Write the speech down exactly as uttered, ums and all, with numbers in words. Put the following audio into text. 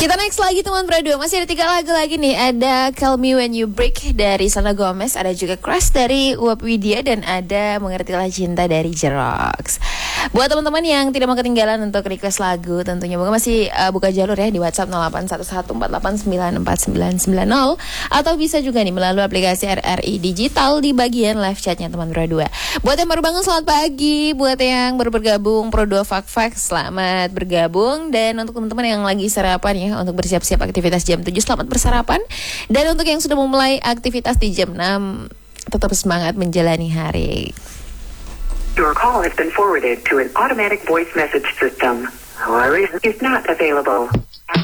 Kita next lagi teman berdua. Masih ada tiga lagu lagi nih. Ada Call Me When You Break dari Selena Gomez, ada juga Crush dari Uap Widya, dan ada Mengertilah Cinta dari Jerox. Buat teman-teman yang tidak mau ketinggalan untuk request lagu, tentunya buka masih uh, buka jalur ya di WhatsApp nol delapan satu satu empat delapan sembilan empat sembilan sembilan nol, atau bisa juga nih melalui aplikasi R R I Digital di bagian live chatnya teman berdua. Buat yang baru bangun selamat pagi, buat yang baru bergabung Pro dua Fak Fak selamat bergabung, dan untuk teman-teman yang lagi sarapan ya, untuk bersiap-siap aktivitas jam tujuh selamat bersarapan, dan untuk yang sudah memulai aktivitas di jam enam tetap semangat menjalani hari. Your call has been forwarded to an automatic voice message system. However, is not available.